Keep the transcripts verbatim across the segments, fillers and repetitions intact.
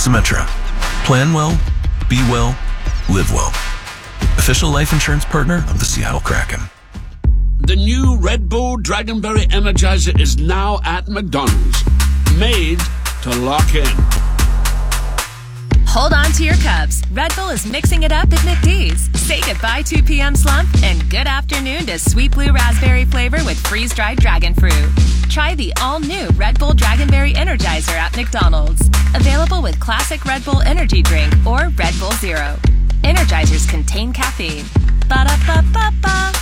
Symetra. Plan well, be well, live well. Official life insurance partner of the Seattle Kraken. The new Red Bull Dragonberry Energizer is now at McDonald's. Made to lock in. Hold on to your cups. Red Bull is mixing it up at McD's. Say goodbye two p.m. slump and good afternoon to sweet blue raspberry flavor with freeze-dried dragon fruit. Try the all-new Red Bull Dragonberry Energizer at McDonald's. Available with classic Red Bull energy drink or Red Bull Zero. Energizers contain caffeine. Ba-da-ba-ba-ba.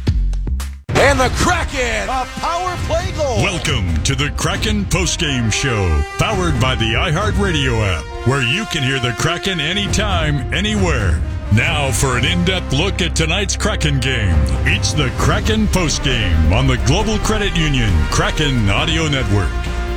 And the Kraken, a power play goal. Welcome to the Kraken postgame show, powered by the iHeartRadio app, where you can hear the Kraken anytime, anywhere. Now for an in-depth look at tonight's Kraken game. It's the Kraken postgame on the Global Credit Union Kraken Audio Network.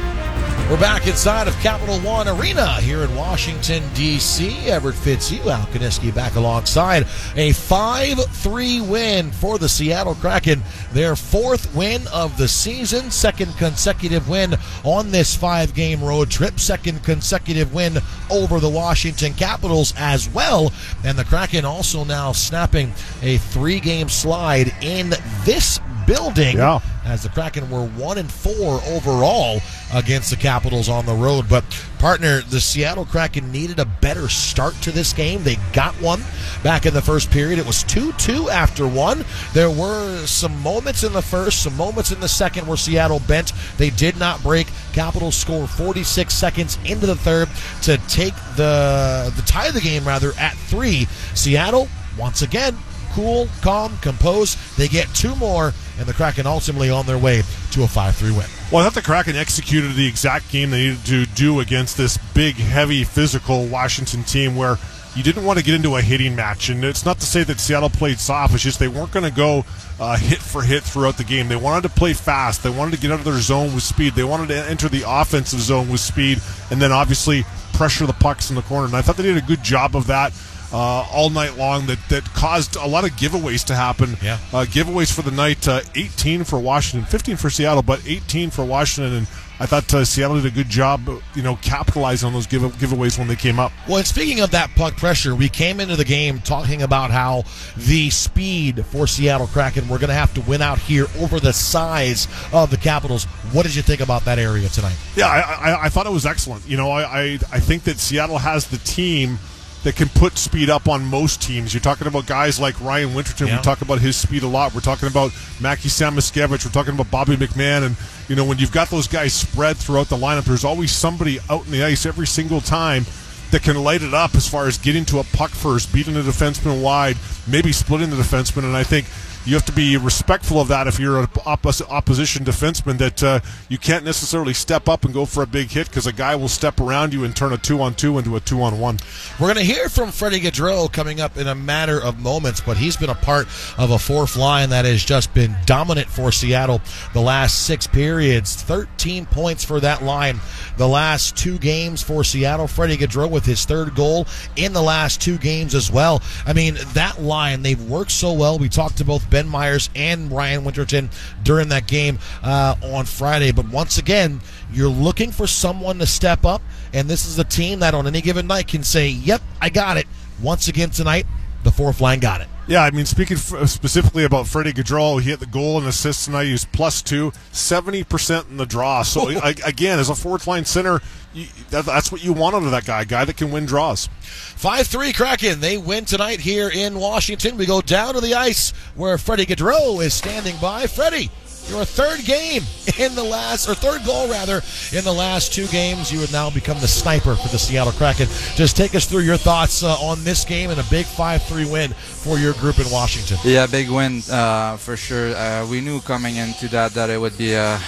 We're back inside of Capital One Arena here in Washington, D C Everett Fitzhugh, Al Kaniski back alongside. A five three win for the Seattle Kraken. Their fourth win of the season. Second consecutive win on this five-game road trip. Second consecutive win over the Washington Capitals as well. And the Kraken also now snapping a three-game slide in this building, yeah, as the Kraken were one and four overall against the Capitals on the road. But partner, the Seattle Kraken needed a better start to this game. They got one back in the first period. It was two two after one. There were some moments in the first, some moments in the second where Seattle bent. They did not break. Capitals score forty-six seconds into the third to take the the tie of the game rather at three. Seattle once again cool, calm, composed. They get two more, and the Kraken ultimately on their way to a five three win. Well, I thought the Kraken executed the exact game they needed to do against this big, heavy, physical Washington team where you didn't want to get into a hitting match. And it's not to say that Seattle played soft. It's just they weren't going to go uh, hit for hit throughout the game. They wanted to play fast. They wanted to get out of their zone with speed. They wanted to enter the offensive zone with speed and then obviously pressure the pucks in the corner. And I thought they did a good job of that. Uh, all night long that, that caused a lot of giveaways to happen. Yeah. Uh, giveaways for the night, uh, eighteen for Washington, fifteen for Seattle, but eighteen for Washington. And I thought uh, Seattle did a good job, you know, capitalizing on those give- giveaways when they came up. Well, and speaking of that puck pressure, we came into the game talking about how the speed for Seattle Kraken, we're going to have to win out here over the size of the Capitals. What did you think about that area tonight? Yeah, I, I, I thought it was excellent. You know, I, I, I think that Seattle has the team that can put speed up on most teams. You're talking about guys like Ryan Winterton. Yeah. We talk about his speed a lot. We're talking about Mackie Samoskevich. We're talking about Bobby McMahon. And, you know, when you've got those guys spread throughout the lineup, there's always somebody out in the ice every single time that can light it up as far as getting to a puck first, beating a defenseman wide, maybe splitting the defenseman. And I think you have to be respectful of that if you're an oppos- opposition defenseman, that uh, you can't necessarily step up and go for a big hit because a guy will step around you and turn a two-on-two into a two-on-one. We're going to hear from Freddie Gaudreau coming up in a matter of moments, but he's been a part of a fourth line that has just been dominant for Seattle the last six periods. thirteen points for that line the last two games for Seattle. Freddie Gaudreau with his third goal in the last two games as well. I mean, that line, they've worked so well. We talked to both Ben Myers and Ryan Winterton during that game uh, on Friday. But once again, you're looking for someone to step up, and this is a team that on any given night can say, yep, I got it. Once again tonight, the fourth line got it. Yeah, I mean, speaking f- specifically about Freddie Gaudreau, he hit the goal and assist tonight. He was plus two, seventy percent in the draw. So, I, again, as a fourth-line center, you, that, that's what you want out of that guy, a guy that can win draws. five three Kraken. They win tonight here in Washington. We go down to the ice where Freddie Gaudreau is standing by. Freddie, your third game in the last, or third goal rather, in the last two games. You would now become the sniper for the Seattle Kraken. Just take us through your thoughts uh, on this game and a big five three win for your group in Washington. Yeah, big win uh, for sure. Uh, we knew coming into that that it would be a,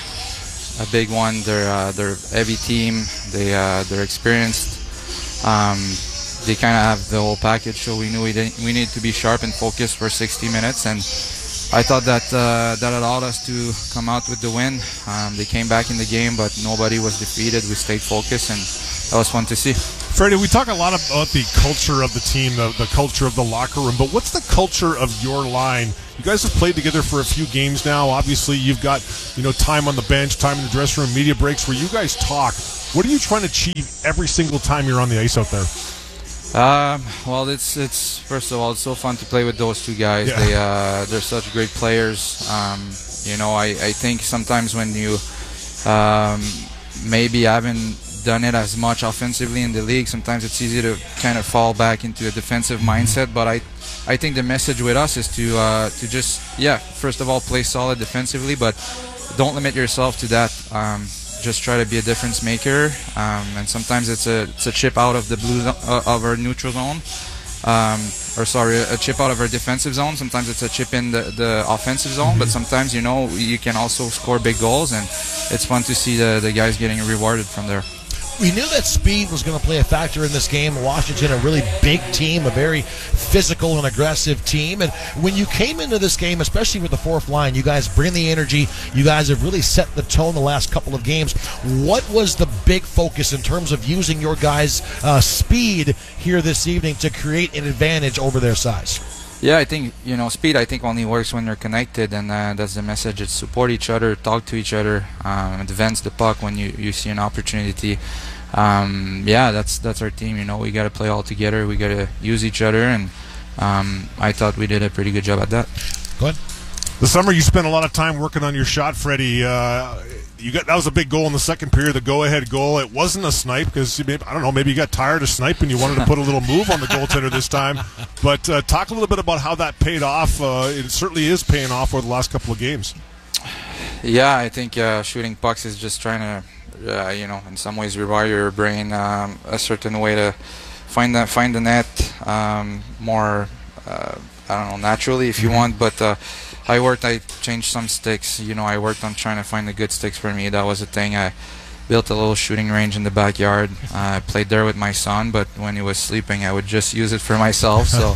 a big one. They're uh, they're a heavy team. They uh, they're experienced. Um, they kind of have the whole package. So we knew we didn't, we need to be sharp and focused for sixty minutes. And I thought that uh, that allowed us to come out with the win. Um, they came back in the game, but nobody was defeated. We stayed focused, and that was fun to see. Freddie, we talk a lot about the culture of the team, the, the culture of the locker room, but what's the culture of your line? You guys have played together for a few games now. Obviously, you've got, you know, time on the bench, time in the dressing room, media breaks where you guys talk. What are you trying to achieve every single time you're on the ice out there? Um, well, it's it's first of all, it's so fun to play with those two guys. Yeah. They uh, they're such great players. Um, you know, I, I think sometimes when you um, maybe haven't done it as much offensively in the league, sometimes it's easy to kind of fall back into a defensive mindset. But I I think the message with us is to uh, to just yeah, first of all, play solid defensively, but don't limit yourself to that. Um, just try to be a difference maker, um, and sometimes it's a it's a chip out of the blue zo- uh, of our neutral zone, um, or sorry, a chip out of our defensive zone. Sometimes it's a chip in the, the offensive zone, mm-hmm. but sometimes, you know, you can also score big goals, and it's fun to see the the guys getting rewarded from there. We knew that speed was going to play a factor in this game. Washington, a really big team, a very physical and aggressive team. And when you came into this game, especially with the fourth line, you guys bring the energy. You guys have really set the tone the last couple of games. What was the big focus in terms of using your guys' uh, speed here this evening to create an advantage over their size? Yeah, I think, you know, speed I think only works when you're connected, and uh, that's the message. It's support each other, talk to each other, um, advance the puck when you, you see an opportunity. Um, yeah, that's that's our team. You know, we got to play all together. We got to use each other, and um, I thought we did a pretty good job at that. Go ahead. The summer you spent a lot of time working on your shot, Freddie. Uh, you got that was a big goal in the second period, the go-ahead goal. It wasn't a snipe because I don't know, maybe you got tired of sniping. You wanted to put a little move on the goaltender this time. But uh, talk a little bit about how that paid off. Uh, it certainly is paying off over the last couple of games. Yeah, I think uh, shooting pucks is just trying to, uh, you know, in some ways rewire your brain um, a certain way to find the find the net um, more. Uh, I don't know, naturally if you want, but. Uh, I worked, I changed some sticks, you know, I worked on trying to find the good sticks for me. That was a thing. I built a little shooting range in the backyard. I uh, played there with my son, but when he was sleeping, I would just use it for myself. So,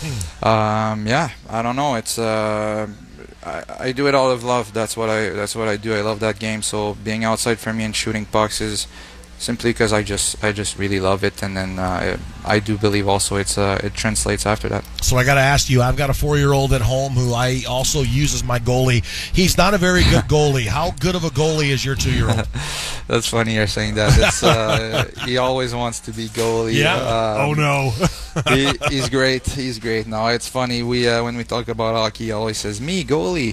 um, yeah, I don't know. It's uh, I, I do it out of love. That's what I that's what I do. I love that game. So being outside for me and shooting pucks is simply because I just I just really love it, and then uh, I do believe also it's uh, it translates after that. So I got to ask you, I've got a four-year-old at home who I also use as my goalie. He's not a very good goalie. How good of a goalie is your two-year-old? That's funny you're saying that. It's, uh, he always wants to be goalie. Yeah. Um, oh no. he, he's great. He's great. No, it's funny. We uh, when we talk about hockey, he always says me goalie.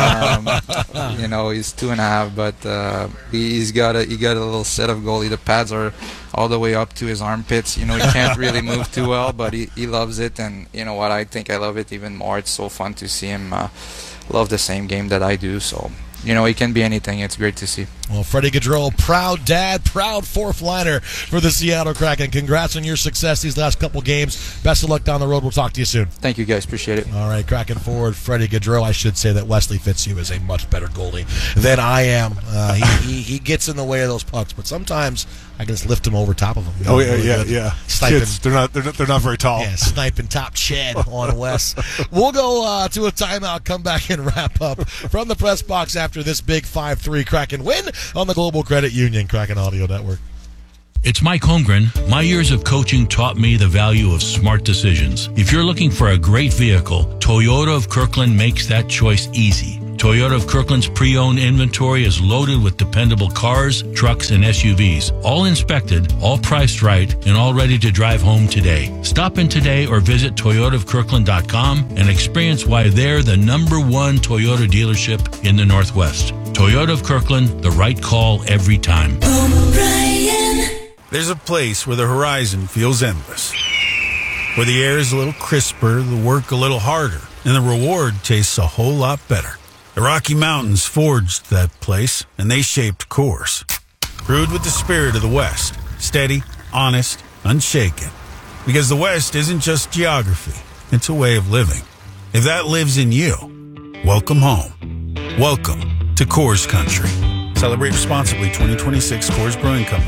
Um, you know, he's two and a half, but uh, he, he's got a he got a little set of goalie. The pads are all the way up to his armpits. You know, he can't really move too well, but he, he loves it. And you know what? I think I love it even more. It's so fun to see him uh, love the same game that I do. So, you know, he can be anything. It's great to see. Well, Freddie Gaudreau, proud dad, proud fourth liner for the Seattle Kraken. Congrats on your success these last couple games. Best of luck down the road. We'll talk to you soon. Thank you, guys. Appreciate it. All right, Kraken forward, Freddie Gaudreau. I should say that Wesley Fitzhugh is a much better goalie than I am. Uh, he, he he gets in the way of those pucks, but sometimes I can just lift him over top of him. You know, oh yeah, really yeah, good. yeah. Sniping. Kids, they're not, they're not, they're not very tall. Yeah, sniping top Chad on Wes. We'll go uh, to a timeout, come back and wrap up from the press box after this big five three Kraken win on the Global Credit Union Kraken Audio Network. It's Mike Holmgren. My years of coaching taught me the value of smart decisions. If you're looking for a great vehicle, Toyota of Kirkland makes that choice easy. Toyota of Kirkland's pre-owned inventory is loaded with dependable cars, trucks, and S U Vs. All inspected, all priced right, and all ready to drive home today. Stop in today or visit toyota of kirkland dot com and experience why they're the number one Toyota dealership in the Northwest. Toyota of Kirkland, the right call every time. O'Brien. There's a place where the horizon feels endless, where the air is a little crisper, the work a little harder, and the reward tastes a whole lot better. The Rocky Mountains forged that place, and they shaped Coors. Brewed with the spirit of the West, steady, honest, unshaken. Because the West isn't just geography, it's a way of living. If that lives in you, welcome home. Welcome to Coors Country. Celebrate responsibly. twenty twenty-six Coors Brewing Company.